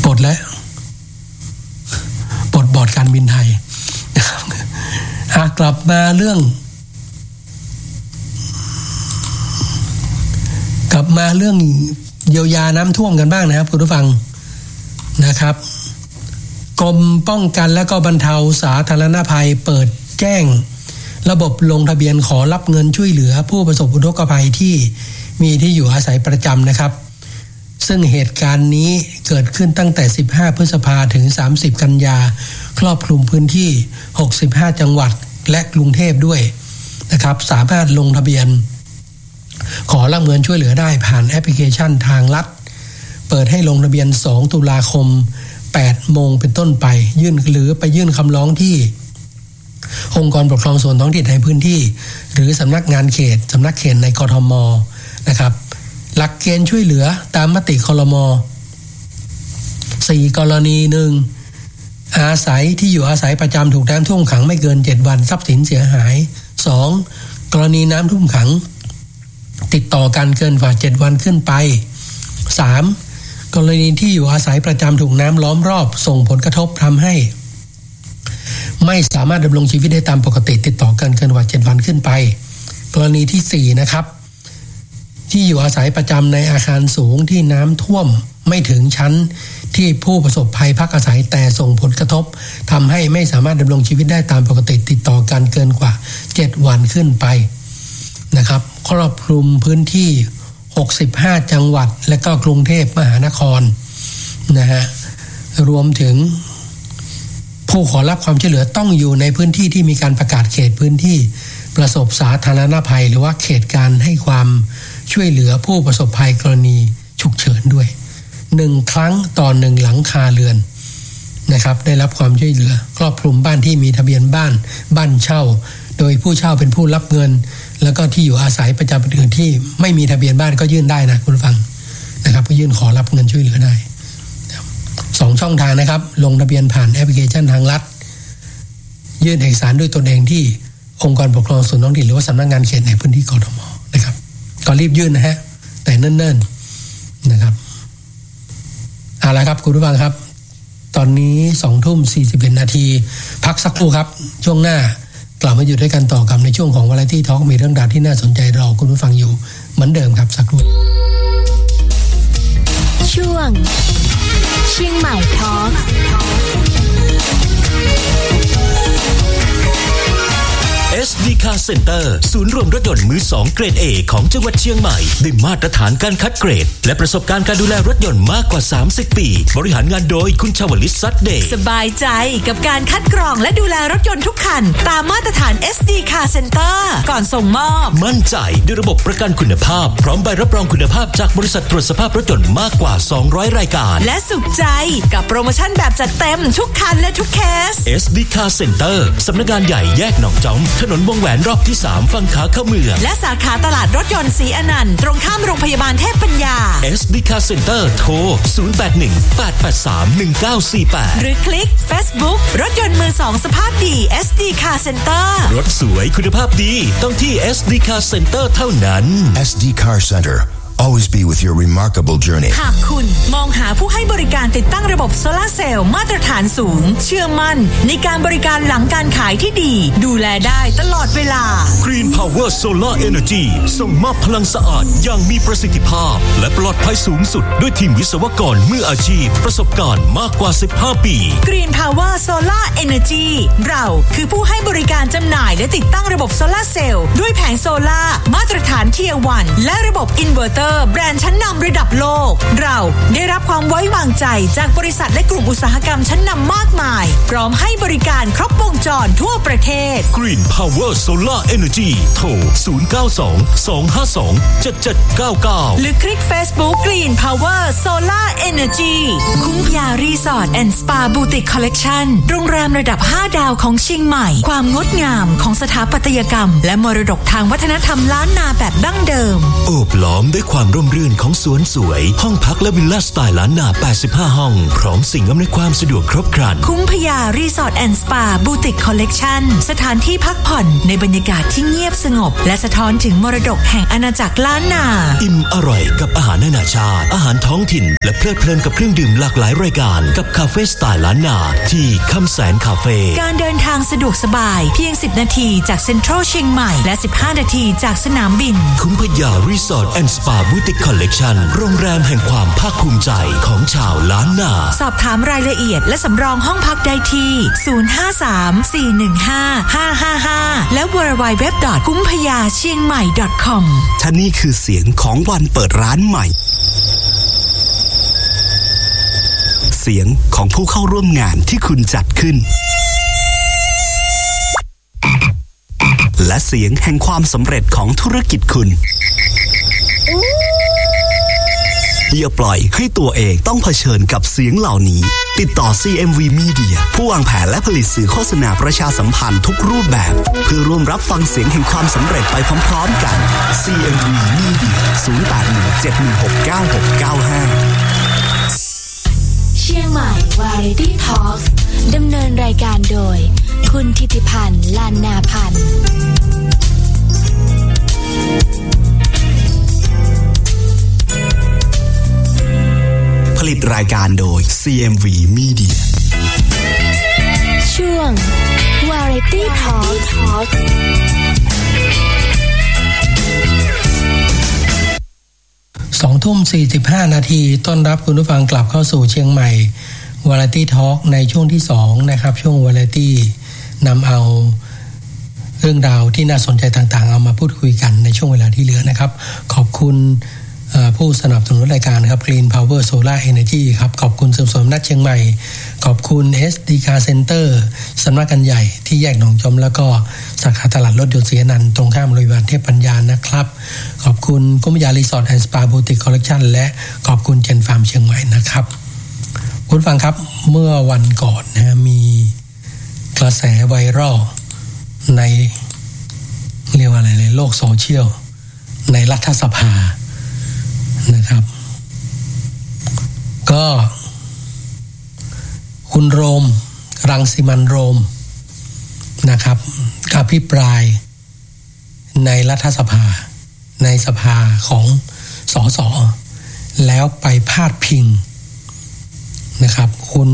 ดและปลดบอร์ดการบินไทยนะครับกลับมาเรื่องเยียวยาน้ำท่วมกันบ้างนะครับคุณผู้ฟังนะครับกรมป้องกันและก็บรรเทาสาธารณภัยเปิดแจ้งระบบลงทะเบียนขอรับเงินช่วยเหลือผู้ประสบอุทกภัยที่มีที่อยู่อาศัยประจำนะครับซึ่งเหตุการณ์นี้เกิดขึ้นตั้งแต่15พฤษภาคมถึง30กันยาครอบคลุมพื้นที่65จังหวัดและกรุงเทพด้วยนะครับสามารถลงทะเบียนขอรับเงินช่วยเหลือได้ผ่านแอปพลิเคชันทางลัดเปิดให้ลงทะเบียน2ตุลาคม8 โมงเป็นต้นไปไปยื่นคำร้องที่องค์กรปกครองส่วนท้องถิ่นในพื้นที่หรือสำนักงานเขตในกทมนะครับหลักเกณฑ์ช่วยเหลือตามมติครม4กรณี1อาศัยที่อยู่อาศัยประจำถูกน้ำท่วมขังไม่เกิน7วันทรัพย์สินเสียหาย2กรณีน้ำท่วมขังติดต่อกันเกินกว่า7วันขึ้นไป3กรณีที่อยู่อาศัยประจำถูกน้ำล้อมรอบส่งผลกระทบทำให้ไม่สามารถดำรงชีวิตได้ตามปกติติดต่อกันเกินกว่า7วันขึ้นไปกรณีที่4นะครับที่อยู่อาศัยประจำในอาคารสูงที่น้ำท่วมไม่ถึงชั้นที่ผู้ประสบภัยพักอาศัยแต่ส่งผลกระทบทำให้ไม่สามารถดำรงชีวิตได้ตามปกติติดต่อกันเกินกว่า7วันขึ้นไปนะครับครอบคลุมพื้นที่65จังหวัดและก็กรุงเทพมหานครนะฮะรวมถึงผู้ขอรับความช่วยเหลือต้องอยู่ในพื้นที่ที่มีการประกาศเขตพื้นที่ประสบสาธารณภัยหรือว่าเขตการให้ความช่วยเหลือผู้ประสบภัยกรณีฉุกเฉินด้วย1ครั้งต่อ1หลังคาเรือนนะครับได้รับความช่วยเหลือครอบคลุมบ้านที่มีทะเบียนบ้านเช่าโดยผู้เช่าเป็นผู้รับเงินแล้วก็ที่อยู่อาศัยประจำอื่นที่ไม่มีทะเบียนบ้านก็ยื่นได้นะคุณผู้ฟังนะครับก็ยื่นขอรับเงินช่วยเหลือได้2ช่องทางนะครับลงทะเบียนผ่านแอปพลิเคชันทางลัดยื่นเอกสารด้วยตนเองที่องค์กรปกครองส่วนท้องถิ่นหรือว่าสำนักงานเขตในพื้นที่กทมนะครับก็รีบยื่นนะฮะแต่เนิ่นๆนะครับเอาละครับคุณผู้ฟังครับตอนนี้ 20:41 นาทีพักสักครู่ครับช่วงหน้ากลับมาอยู่ด้วยกันต่อกับในช่วงของ Variety Talk มีเรื่องราวที่น่าสนใจรอคุณผู้ฟังอยู่เหมือนเดิมครับสักครู่ช่วงเชียงใหม่ทอล์ค SD Car Center ศูนย์รวมรถยนต์มือ2เกรด A ของจังหวัดเชียงใหม่ได้มาตรฐานการคัดเกรดและประสบการณ์การดูแลรถยนต์มากกว่า30ปีบริหารงานโดยคุณชวลิต ซัดเดย์สบายใจกับการคัดกรองและดูแลรถยนต์ทุกคันตามมาตรฐาน SD Car Center ก่อนส่งมอบมั่นใจด้วยระบบประกันคุณภาพพร้อมใบรับรองคุณภาพจากบริษัทตรวจสภาพรถยนต์มากกว่า200รายการและสุขใจกับโปรโมชั่นแบบจัดเต็มทุกคันและทุกเคส SD Car Center สำนักงานใหญ่แยกหนองจอมถนนวงแหวนรอบที่3ฝั่งขาเข้าเมืองและสาขาตลาดรถยนต์ศรีอนันต์ตรงข้ามโรงพยาบาลเทพปัญญา SD Car Center โทร 0818831948 หรือคลิก Facebook รถยนต์มือ2สภาพดี SD Car Center รถสวยคุณภาพดีต้องที่ SD Car Center เท่านั้น SD Car Center Always be with your remarkable journey หากคุณมองหาผู้ให้บริการติดตั้งระบบโซลาร์เซลล์มาตรฐานสูงเชื่อมั่นในการบริการหลังการขายที่ดีดูแลได้ตลอดเวลา Green Power Solar Energy ส่งมอบพลังสะอาดอย่างมีประสิทธิภาพและปลอดภัยสูงสุดด้วยทีมวิศวกรมืออาชีพประสบการณ์มากกว่า15ปี Green Power Solar Energy เราคือผู้ให้บริการจำหน่ายและติดตั้งระบบโซลาร์เซลล์ด้วยแผงโซลาร์มาตรฐาน Tier 1และระบบอินเวอร์เตอร์แบรนด์ชั้นนำระดับโลกเราได้รับความไว้วางใจจากบริษัทและกลุ่มอุตสาหกรรมชั้นนำมากมายพร้อมให้บริการครบวงจรทั่วประเทศ Green Power Solar Energy โทร 0922527799 หรือคลิก Facebook Green Power Solar Energy คุ้มพยารีสอร์ทแอนด์สปาบูติกคอลเลคชั่นโรงแรมระดับ5ดาวของเชียงใหม่ความงดงามของสถาปัตยกรรมและมรดกทางวัฒนธรรมล้านนาแบบดั้งเดิมโอบล้อมด้วยความร่มรื่นของสวนสวยห้องพักและและวิลล่าสไตล์ล้านนา85ห้องพร้อมสิ่งอำนวยความสะดวกครบครันคุ้มพยารีสอร์ทแอนด์สปาบูติกคอลเลกชันสถานที่พักผ่อนในบรรยากาศที่เงียบสงบและสะท้อนถึงมรดกแห่งอาณาจักรล้านนาอิ่มอร่อยกับอาหารนานาชาติอาหารท้องถิ่นและเพลิดเพลินกับเครื่องดื่มหลากหลายรายการกับคาเฟ่สไตล์ล้านนาที่คำแสนคาเฟ่การเดินทางสะดวกสบายเพียง10นาทีจากเซ็นทรัลเชียงใหม่และ15นาทีจากสนามบินคุ้มพยารีสอร์ทแอนด์สปาบูติกคอลเลกชันโรงแรมแห่งความภาคภูมิใจของชาวล้านนาสอบถามรายละเอียดและสำรองห้องพักได้ที่053-415-555และ www.kumphayachiangmai.com ท่านี่คือเสียงของวันเปิดร้านใหม่เสียงของผู้เข้าร่วมงานที่คุณจัดขึ้นและเสียงแห่งความสำเร็จของธุรกิจคุณอย่าปล่อยให้ตัวเองต้องเผชิญกับเสียงเหล่านี้ติดต่อ CMV Media ผู้วางแผนและผลิตสื่อโฆษณาประชาสัมพันธ์ทุกรูปแบบเพื่อร่วมรับฟังเสียงแห่งความสำเร็จไปพร้อมๆกัน CMV Media 0817169695 เชียงใหม่ Variety Talks ดำเนินรายการโดยคุณธิติพันธ์ ลานนาพันธ์ผลิตรายการโดย CMV Media ช่วง Variety Talks 20:45 นาทีต้อนรับคุณผู้ฟังกลับเข้าสู่เชียงใหม่ Variety Talk ในช่วงที่2นะครับช่วง Variety นำเอาเรื่องราวที่น่าสนใจต่างๆเอามาพูดคุยกันในช่วงเวลาที่เหลือนะครับขอบคุณผู้สนับสนุนรายการครับ Green Power Solar Energy ครับขอบคุณสมนัดเชียงใหม่ขอบคุณ SD Car Center สำนักงานใหญ่ที่แยกหนองจอมแล้วก็สาขาตลาดรถยนต์ศรีอนันต์ตรงข้ามโรงพยาบาลเทพปัญญานะครับขอบคุณคุ้มพยารีสอร์ทแอนด์สปาบูติกคอลเลคชันและขอบคุณเจนฟาร์มเชียงใหม่นะครับคุณฟังครับเมื่อวันก่อนนะมีกระแสไวรัลในเรียกว่าอะไรเลยโลกโซเชียลในรัฐสภานะครับก็คุณโรมรังสิมันต์โรมนะครับอภิปรายในรัฐสภาในสภาของสสแล้วไปพาดพิงนะครับ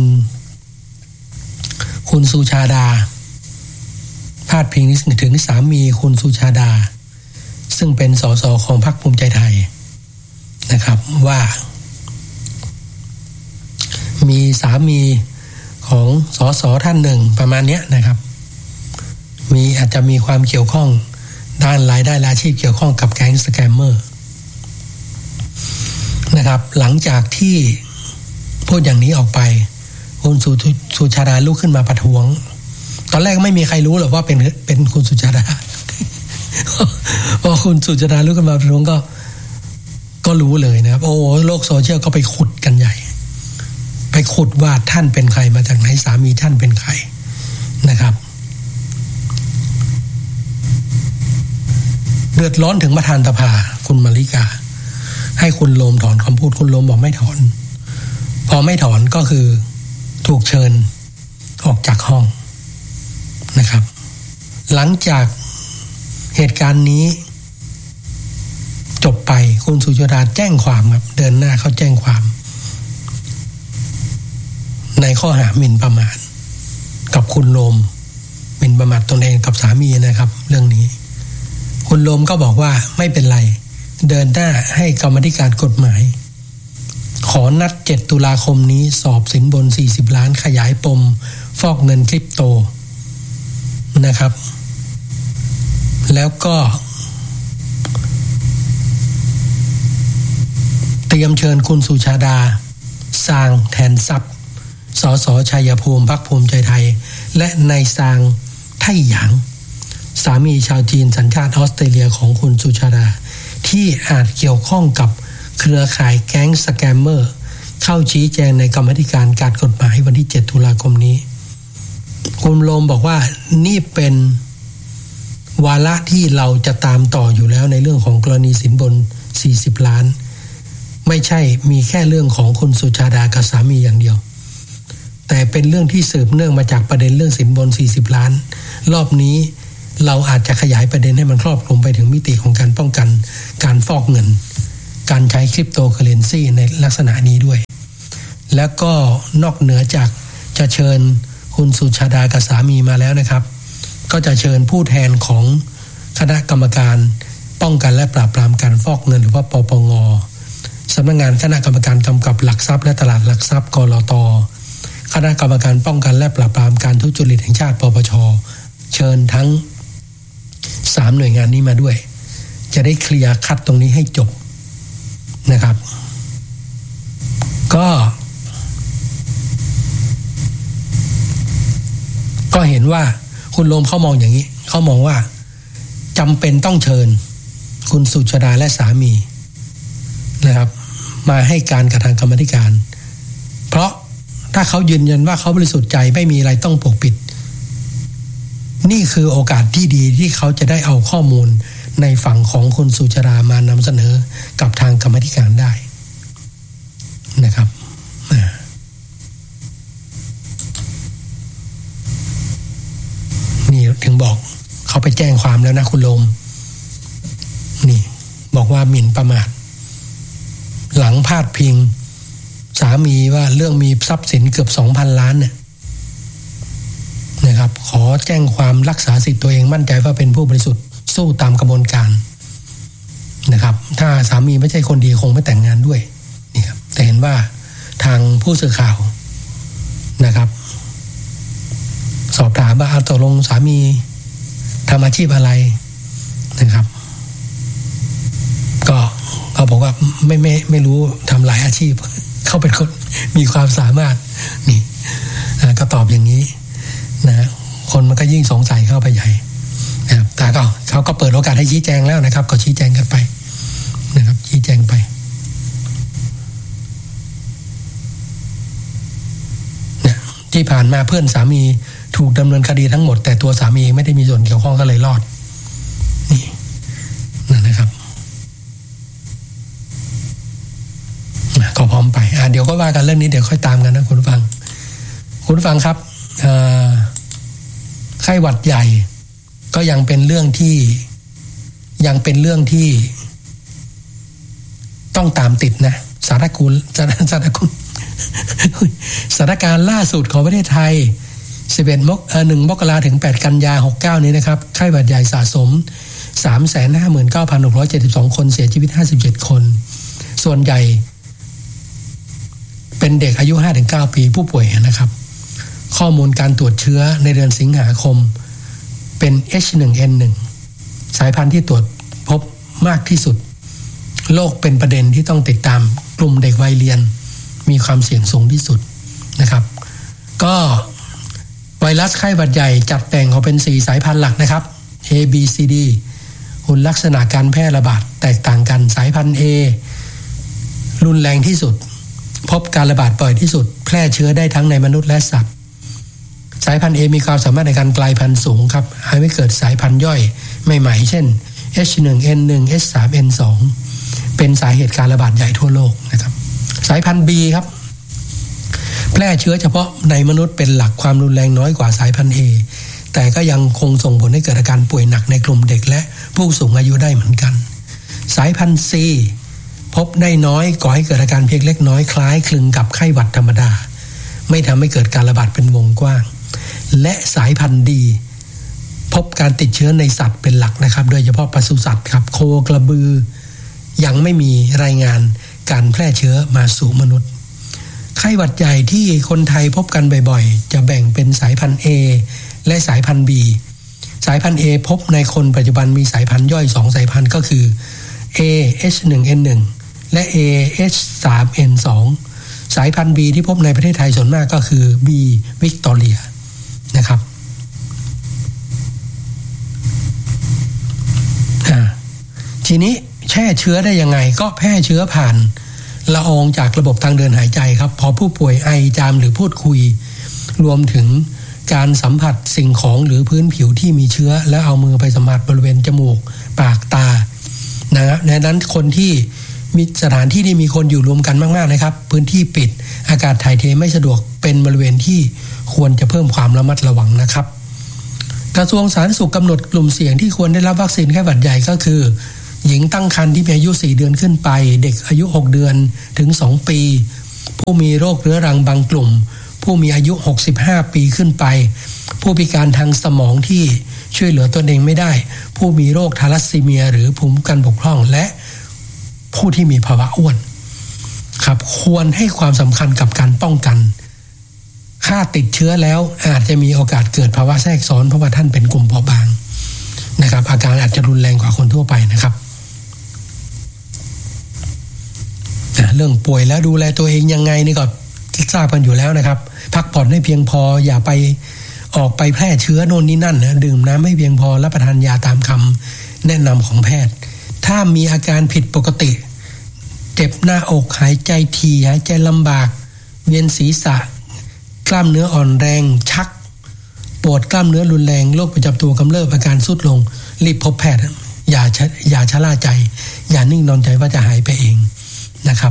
คุณสุชาดาพาดพิงถึงสามีคุณสุชาดาซึ่งเป็นสสของพรรคภูมิใจไทยนะครับว่ามีสามีของสสท่านหนึ่งประมาณนี้นะครับอาจจะมีความเกี่ยวข้องด้านรายได้อาชีพเกี่ยวข้องกับแก๊งสแกมเมอร์นะครับหลังจากที่พูดอย่างนี้ออกไปคุณสุชาดาลุกขึ้นมาประท้วงตอนแรกไม่มีใครรู้หรอกว่าเป็นคุณสุชาดาพอคุณสุชาดาลุกขึ้นมาประท้วงก็รู้เลยนะครับโอ้โลกโซเชียลก็ไปขุดกันใหญ่ไปขุดว่าท่านเป็นใครมาจากไหนสามีท่านเป็นใครนะครับเดือดร้อนถึงประธานสภาคุณมาริกาให้คุณโรมถอนคำพูดคุณโรมบอกไม่ถอนพอไม่ถอนก็คือถูกเชิญออกจากห้องนะครับหลังจากเหตุการณ์นี้จบไปคุณสุชาดาแจ้งความครับเดินหน้าเขาแจ้งความในข้อหาหมิ่นประมาทกับคุณโรมหมิ่นประมาทตนเองกับสามีนะครับเรื่องนี้คุณโรมก็บอกว่าไม่เป็นไรเดินหน้าให้กรรมาธิการกฎหมายขอนัด7ตุลาคมนี้สอบสินบน40ล้านขยายปมฟอกเงินคริปโตนะครับแล้วก็เตรียมเชิญคุณสุชาดาซางแทนทรัพย์สสชัยภูมิพรรคภูมิใจไทยและนายซางไท่หยางสามีชาวจีนสัญชาติออสเตรเลียของคุณสุชาดาที่อาจเกี่ยวข้องกับเครือข่ายแก๊งสแกมเมอร์เข้าชี้แจงในกรรมาธิการการกฎหมายวันที่7ตุลาคมนี้คุณโรมบอกว่านี่เป็นวาระที่เราจะตามต่ออยู่แล้วในเรื่องของกรณีสินบน40ล้านไม่ใช่มีแค่เรื่องของคุณสุชาดากับสามีอย่างเดียวแต่เป็นเรื่องที่สืบเนื่องมาจากประเด็นเรื่องสินบน40ล้านรอบนี้เราอาจจะขยายประเด็นให้มันครอบคลุมไปถึงมิติของการป้องกันการฟอกเงินการใช้คริปโตเคอเรนซีในลักษณะนี้ด้วยแล้วก็นอกเหนือจากจะเชิญคุณสุชาดากับสามีมาแล้วนะครับก็จะเชิญผู้แทนของคณะกรรมการป้องกันและปราบปรามการฟอกเงินหรือว่าปปง.สำนักงานคณะกรรมการกำกับหลักทรัพย์และตลาดหลักทรัพย์กลต.คณะกรรมการป้องกันและปราบปรามการทุจริตแห่งชาติปปช.เชิญทั้ง3หน่วยงานนี้มาด้วยจะได้เคลียร์คัดตรงนี้ให้จบนะครับก็เห็นว่าคุณโรมเขามองอย่างนี้เขามองว่าจำเป็นต้องเชิญคุณสุชาดาและสามีนะครับมาให้การกับทางกรรมาธิการเพราะถ้าเขายืนยันว่าเขาบริสุทธิ์ใจไม่มีอะไรต้องปกปิดนี่คือโอกาสที่ดีที่เขาจะได้เอาข้อมูลในฝั่งของคุณสุชาดามานำเสนอกับทางกรรมาธิการได้นะครับนี่ถึงบอกเขาไปแจ้งความแล้วนะคุณโรมนี่บอกว่าหมิ่นประมาทหลังพาดพิงสามีว่าเรื่องมีทรัพย์สินเกือบ 2,000 ล้านเนี่ยนะครับขอแจ้งความรักษาสิทธิ์ตัวเองมั่นใจว่าเป็นผู้บริสุทธิ์สู้ตามกระบวนการนะครับถ้าสามีไม่ใช่คนดีคงไม่แต่งงานด้วยนี่ครับแต่เห็นว่าทางผู้สื่อข่าวนะครับสอบถามว่าตกลงสามีทำอาชีพอะไรนะครับก็เขาบอกว่าไม่รู้ทำหลายอาชีพเขาเป็นคนมีความสามารถนี่ก็ตอบอย่างนี้นะคนมันก็ยิ่งสงสัยเข้าไปใหญ่นะครับแต่ก็เขาก็เปิดโอกาสให้ชี้แจงแล้วนะครับก็ชี้แจงกันไปนะครับชี้แจงไปนะที่ผ่านมาเพื่อนสามีถูกดำเนินคดีทั้งหมดแต่ตัวสามีไม่ได้มีส่วนเกี่ยวข้องก็เลยรอดนี่นะครับก็พร้อมไปเดี๋ยวก็ว่ากันเรื่องนี้เดี๋ยวค่อยตามกันนะคุณผู้ฟังครับไข้หวัดใหญ่ก็ยังเป็นเรื่องที่ต้องตามติดนะสถานการณ์ล่าสุดของประเทศไทย1 มกราคมถึง8 กันยายน69นี้นะครับไข้หวัดใหญ่สะสม 359,672 คนเสียชีวิต57คนส่วนใหญ่เป็นเด็กอายุ 5-9 ปีผู้ป่วยนะครับข้อมูลการตรวจเชื้อในเดือนสิงหาคมเป็น H1N1 สายพันธุ์ที่ตรวจพบมากที่สุดโรคเป็นประเด็นที่ต้องติดตามกลุ่มเด็กวัยเรียนมีความเสี่ยงสูงที่สุดนะครับก็ไวรัสไข้หวัดใหญ่จัดแบ่งออกเป็น4สายพันธุ์หลักนะครับ A B C D คุณลักษณะการแพร่ระบาดแตกต่างกันสายพันธุ์ A รุนแรงที่สุดพบการระบาดบ่อยที่สุดแพร่เชื้อได้ทั้งในมนุษย์และสัตว์สายพันธุ์ A มีความสามารถในการกลายพันธุ์สูงครับให้เกิดสายพันธุ์ย่อยใหม่ๆเช่น H1N1 H3N2 เป็นสาเหตุการระบาดใหญ่ทั่วโลกนะครับสายพันธุ์ B ครับแพร่เชื้อเฉพาะในมนุษย์เป็นหลักความรุนแรงน้อยกว่าสายพันธุ์ A แต่ก็ยังคงส่งผลให้เกิดอาการป่วยหนักในกลุ่มเด็กและผู้สูงอายุได้เหมือนกันสายพันธุ์ C พบได้น้อยก่อให้เกิดอาการเพียงเล็กน้อยคล้ายคลึงกับไข้หวัดธรรมดาไม่ทำให้เกิดการระบาดเป็นวงกว้างและสายพันธุ์ D พบการติดเชื้อในสัตว์เป็นหลักนะครับโดยเฉพาะปศุสัตว์ครับโคกระบือยังไม่มีรายงานการแพร่เชื้อมาสู่มนุษย์ไข้หวัดใหญ่ที่คนไทยพบกันบ่อยๆจะแบ่งเป็นสายพันธุ์ A และสายพันธุ์ B สายพันธุ์ A พบในคนปัจจุบันมีสายพันธุ์ย่อย2สายพันธุ์ก็คือ A H1N1 และ A H3N2 สายพันธุ์ B ที่พบในประเทศไทยส่วนมากก็คือ B วิกตอเรียนะครับทีนี้แช่เชื้อได้ยังไงก็แพร่เชื้อผ่านละอองจากระบบทางเดินหายใจครับพอผู้ป่วยไอจามหรือพูดคุยรวมถึงการสัมผัสสิ่งของหรือพื้นผิวที่มีเชื้อแล้วเอามือไปสัมผัสบริเวณจมูกปากตานะครับดังนั้นคนที่มีสถานที่ที่มีคนอยู่รวมกันมากๆนะครับพื้นที่ปิดอากาศถ่ายเทไม่สะดวกเป็นบริเวณที่ควรจะเพิ่มความระมัดระวังนะครับกระทรวงสาธารณสุขกำหนดกลุ่มเสี่ยงที่ควรได้รับวัคซีนไข้หวัดใหญ่ก็คือหญิงตั้งครรภ์ที่มีอายุ4เดือนขึ้นไปเด็กอายุ6เดือนถึง2ปีผู้มีโรคเรื้อรังบางกลุ่มผู้มีอายุ65ปีขึ้นไปผู้พิการทางสมองที่ช่วยเหลือตนเองไม่ได้ผู้มีโรคทาลัสซีเมียหรือภูมิคุ้มกันบกพร่องและผู้ที่มีภาวะอ้วนครับควรให้ความสำคัญกับการป้องกันถ้าติดเชื้อแล้วอาจจะมีโอกาสเกิดภาวะแทรกซ้อนเพราะว่าท่านเป็นกลุ่มเปราะบางนะครับอาการอาจจะรุนแรงกว่าคนทั่วไปนะครับเรื่องป่วยแล้วดูแลตัวเองยังไงนี่ก็ทราบกันอยู่แล้วนะครับพักผ่อนให้เพียงพออย่าไปออกไปแพร่เชื้อโน่นนี่นั่นนะดื่มน้ำให้เพียงพอรับประทานยาตามคำแนะนำของแพทย์ถ้ามีอาการผิดปกติเจ็บหน้าอกหายใจถี่หายใจลำบากเวียนศีรษะกล้ามเนื้ออ่อนแรงชักปวดกล้ามเนื้อรุนแรงโรคประจำตัวกำเริบอาการทรุดลงรีบพบแพทย์อย่าชะล่าใจอย่านิ่งนอนใจว่าจะหายไปเองนะครับ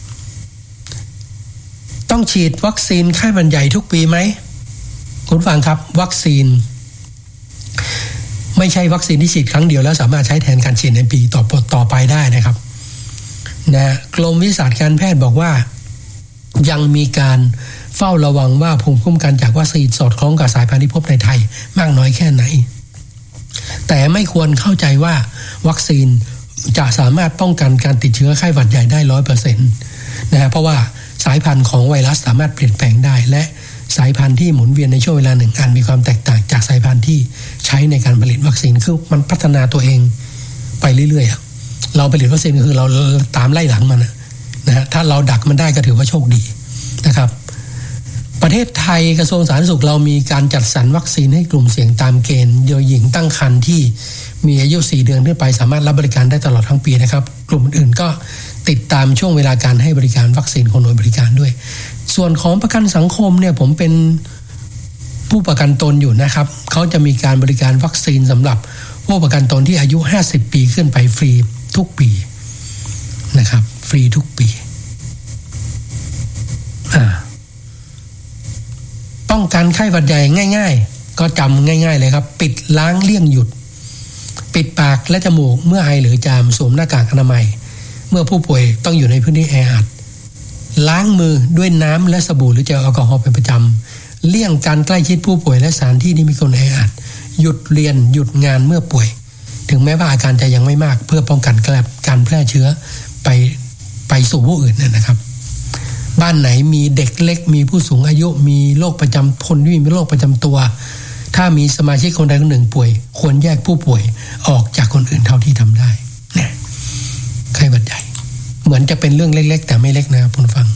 ต้องฉีดวัคซีนไข้หวัดใหญ่ทุกปีไหมคุณฟังครับวัคซีนไม่ใช่วัคซีนที่ฉีดครั้งเดียวแล้วสามารถใช้แทนการฉีดในปีต่อไปได้นะครับนะกรมวิทยาศาสตร์การแพทย์บอกว่ายังมีการเฝ้าระวังว่าภูมิคุ้มกันจากวัคซีนสอดคล้องกับสายพันธุ์ที่พบในไทยมากน้อยแค่ไหนแต่ไม่ควรเข้าใจว่าวัคซีนจะสามารถป้องกันการติดเชื้อไข้หวัดใหญ่ได้ 100% นะฮะเพราะว่าสายพันธุ์ของไวรัสสามารถเปลี่ยนแปลงได้และสายพันธุ์ที่หมุนเวียนในช่วงเวลาหนึ่งอันมีความแตกต่างจากสายพันธุ์ที่ใช้ในการผลิตวัคซีนคือมันพัฒนาตัวเองไปเรื่อยๆเราผลิตวัคซีนคือเราตามไล่หลังมันนะฮะถ้าเราดักมันได้ก็ถือว่าโชคดีนะครับประเทศไทยกระทรวงสาธารณสุขเรามีการจัดสรรวัคซีนให้กลุ่มเสี่ยงตามเกณฑ์โดยหญิงตั้งครรภ์ที่มีอายุ4เดือนขึ้นไปสามารถรับบริการได้ตลอดทั้งปีนะครับกลุ่มอื่นก็ติดตามช่วงเวลาการให้บริการวัคซีนของหน่วยบริการด้วยส่วนของประกันสังคมเนี่ยผมเป็นผู้ประกันตนอยู่นะครับเขาจะมีการบริการวัคซีนสำหรับผู้ประกันตนที่อายุ50ปีขึ้นไปฟรีทุกปีนะครับฟรีทุกปีป้องกันไข้หวัดใหญ่ง่ายๆก็จำง่ายๆเลยครับปิดล้างเลี่ยงหยุดปิดปากและจมูกเมื่อไอหรือจามสวมหน้ากากอนามัยเมื่อผู้ป่วยต้องอยู่ในพื้นที่แออัดล้างมือด้วยน้ำและสบู่หรือเจลแอลกอฮอล์เป็นประจำเลี่ยงการใกล้ชิดผู้ป่วยและสถานที่ที่มีคนแออัดหยุดเรียนหยุดงานเมื่อป่วยถึงแม้ว่าอาการจะยังไม่มากเพื่อป้องกันการแพร่เชื้อไปสู่ผู้อื่นนะครับบ้านไหนมีเด็กเล็กมีผู้สูงอายุมีโรคประจำคนที่มีโรคประจำตัวถ้ามีสมาชิกคนใดคนหนึ่งป่วยควรแยกผู้ป่วยออกจากคนอื่นเท่าที่ทำได้เนี่ยไข้หวัดใหญ่เหมือนจะเป็นเรื่องเล็กๆแต่ไม่เล็กนะครับคุณฟัง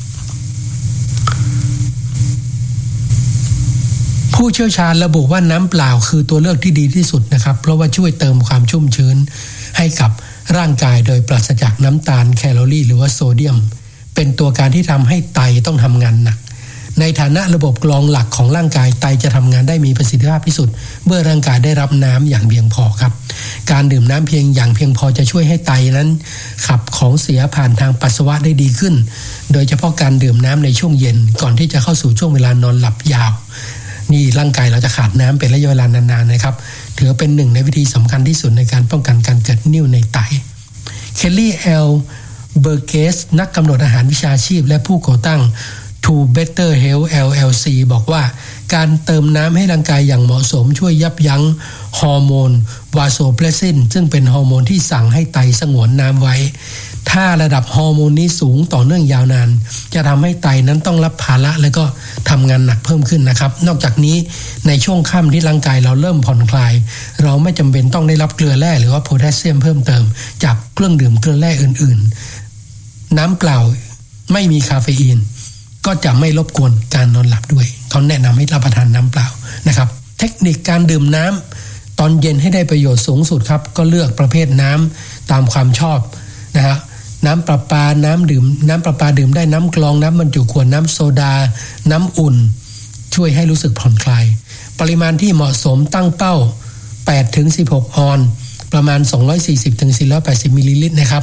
ผู้เชี่ยวชาญระบุว่าน้ำเปล่าคือตัวเลือกที่ดีที่สุดนะครับเพราะว่าช่วยเติมความชุ่มชื้นให้กับร่างกายโดยปราศจากน้ำตาลแคลอรี่หรือว่าโซเดียมเป็นตัวการที่ทำให้ไตต้องทำงานหนักในฐานะระบบกรองหลักของร่างกายไตจะทำงานได้มีประสิทธิภาพที่สุดเมื่อร่างกายได้รับน้ำอย่างเพียงพอครับการดื่มน้ำเพียงพอจะช่วยให้ไตนั้นขับของเสียผ่านทางปัสสาวะได้ดีขึ้นโดยเฉพาะการดื่มน้ำในช่วงเย็นก่อนที่จะเข้าสู่ช่วงเวลานอนหลับยาวนี่ร่างกายเราจะขาดน้ำเป็นระยะเวลานานๆนะครับถือเป็นหนึ่งในวิธีสำคัญที่สุดในการป้องกันการเกิดนิ่วในไตเคลลี่เอลเบอร์เกสนักกำหนดอาหารวิชาชีพและผู้ก่อตั้ง To Better Health LLC บอกว่าการเติมน้ำให้ร่างกายอย่างเหมาะสมช่วยยับยั้งฮอร์โมนวาโซเพรสซินซึ่งเป็นฮอร์โมนที่สั่งให้ไตสงวนน้ำไว้ถ้าระดับฮอร์โมนนี้สูงต่อเนื่องยาวนานจะทำให้ไตนั้นต้องรับภาระและก็ทำงานหนักเพิ่มขึ้นนะครับนอกจากนี้ในช่วงค่ำที่ร่างกายเราเริ่มผ่อนคลายเราไม่จำเป็นต้องได้รับเกลือแร่หรือว่าโพแทสเซียมเพิ่มเติมจากเครื่องดื่มเกลือแร่อื่นๆน้ำเปล่าไม่มีคาเฟอีนก็จะไม่รบกวนการนอนหลับด้วยเขาแนะนำให้รับประทานน้ำเปล่านะครับเทคนิคการดื่มน้ำตอนเย็นให้ได้ประโยชน์สูงสุดครับก็เลือกประเภทน้ำตามความชอบนะฮะน้ำประปาน้ำประปาดื่มได้น้ำกรองน้ำบรรจุขวดน้ำโซดาน้ำอุ่นช่วยให้รู้สึกผ่อนคลายปริมาณที่เหมาะสมตั้งเป้า 8-16 ออนซ์ประมาณ 240-480 มิลลิลิตรนะครับ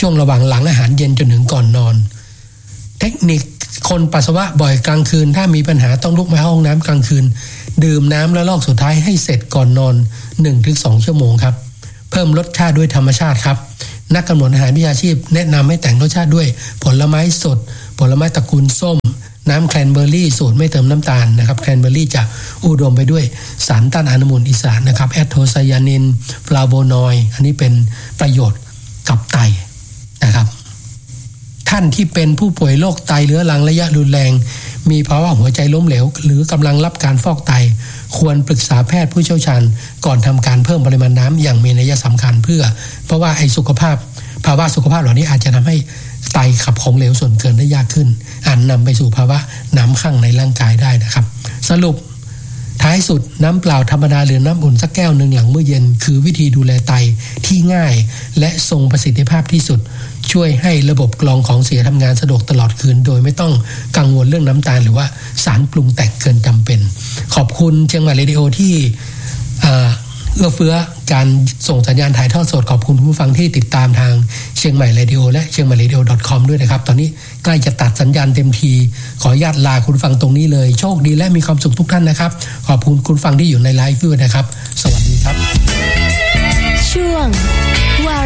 ช่วงระหว่างหลังอาหารเย็นจนถึงก่อนนอนเทคนิคคนปัสสาวะบ่อยกลางคืนถ้ามีปัญหาต้องลุกมาเข้าห้องน้ำกลางคืนดื่มน้ำและลอกสุดท้ายให้เสร็จก่อนนอน 1-2 ชั่วโมงครับเพิ่มรสชาติด้วยธรรมชาติครับนักกำหนดอาหารวิชาชีพแนะนำให้แต่งรสชาติด้วยผลไม้สดผลไม้ตระกูลส้มน้ำแครนเบอร์รี่สูตรไม่เติมน้ำตาลนะครับแครนเบอร์รี่จะอุดมไปด้วยสารต้านอนุมูลอิสระนะครับแอทโทไซยานินฟลาโวนอยด์อันนี้เป็นประโยชน์กับไตนะครับท่านที่เป็นผู้ป่วยโรคไตเรื้อรังระยะรุนแรงมีภาวะหัวใจล้มเหลวหรือกำลังรับการฟอกไตควรปรึกษาแพทย์ผู้เชี่ยวชาญก่อนทำการเพิ่มปริมาณน้ำอย่างมีนัยสำคัญเพราะว่าภาวะสุขภาพเหล่านี้อาจจะทำให้ไตขับของเหลวส่วนเกินได้ยากขึ้นอาจนำไปสู่ภาวะน้ำข้างในร่างกายได้นะครับสรุปท้ายสุดน้ำเปล่าธรรมดาหรือน้ำอุ่นสักแก้วหนึ่งหลังมื้อเย็นคือวิธีดูแลไตที่ง่ายและทรงประสิทธิภาพที่สุดช่วยให้ระบบกรองของเสียทำงานสะดวกตลอดคืนโดยไม่ต้องกังวลเรื่องน้ำตาลหรือว่าสารปรุงแต่งเกินจำเป็นขอบคุณเชียงใหม่เรดิโอที่เอื้อเฟื้อการส่งสัญญาณถ่ายทอดสดขอบคุณผู้ฟังที่ติดตามทางเชียงใหม่เรดิโอและเชียงใหม่เรดิโอ .com ด้วยนะครับตอนนี้ใกล้จะตัดสัญญาณเต็มทีขออนุญาตลาคุณฟังตรงนี้เลยโชคดีและมีความสุขทุกท่านนะครับขอบคุณคุณฟังที่อยู่ในไลฟ์ด้วยนะครับสวัสดี